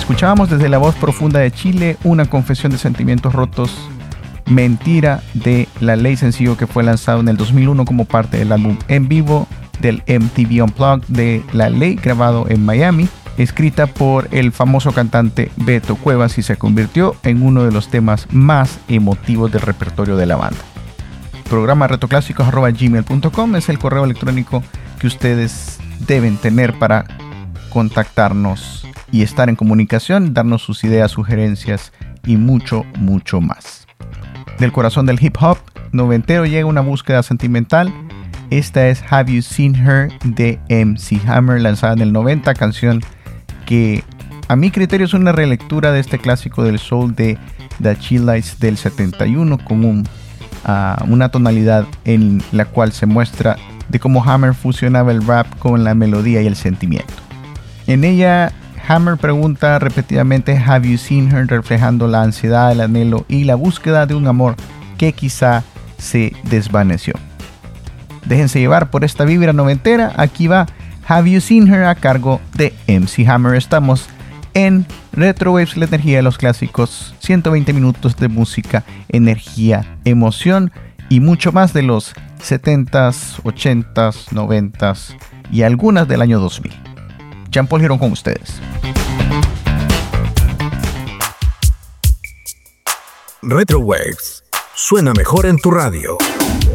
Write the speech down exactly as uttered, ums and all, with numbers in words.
Escuchábamos desde la voz profunda de Chile una confesión de sentimientos rotos, Mentira, de La Ley, sencillo que fue lanzado en el dos mil uno como parte del álbum en vivo del M T V Unplugged de La Ley, grabado en Miami, escrita por el famoso cantante Beto Cuevas, y se convirtió en uno de los temas más emotivos del repertorio de la banda. Programa retroclásicos arroba gmail punto com es el correo electrónico que ustedes deben tener para contactarnos y estar en comunicación, darnos sus ideas, sugerencias y mucho, mucho más. Del corazón del hip hop noventero llega una búsqueda sentimental. Esta es Have You Seen Her de M C Hammer, lanzada en el noventa, canción que a mi criterio es una relectura de este clásico del soul de The Chill Lights del setenta y uno, con un, uh, una tonalidad en la cual se muestra de cómo Hammer fusionaba el rap con la melodía y el sentimiento. En ella, Hammer pregunta repetidamente Have you seen her, reflejando la ansiedad, el anhelo y la búsqueda de un amor que quizá se desvaneció. Déjense llevar por esta vibra noventera. Aquí va Have You Seen Her a cargo de M C Hammer. Estamos en Retro Waves, la energía de los clásicos. ciento veinte minutos de música, energía, emoción y mucho más de los setentas, ochentas, noventas y algunas del año dos mil. Jean-Paul Girón con ustedes. Retro Waves suena mejor en tu radio.